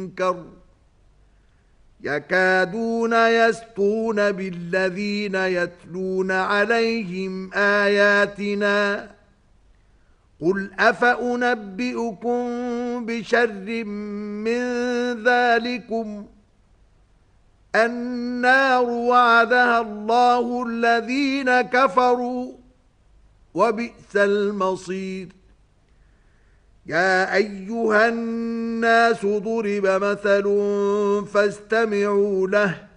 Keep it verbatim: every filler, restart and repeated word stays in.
المنكر يكادون يسطون بالذين يتلون عليهم آياتنا قل أفأنبئكم بشر من ذلكم النار وعدها الله الذين كفروا وبئس المصير يا أيها الناس ضرب مثل فاستمعوا له